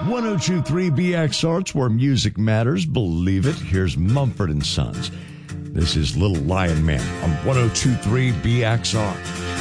1023 BXR, it's where music matters. Believe it. Here's Mumford and Sons. This is Little Lion Man on 1023 BXR.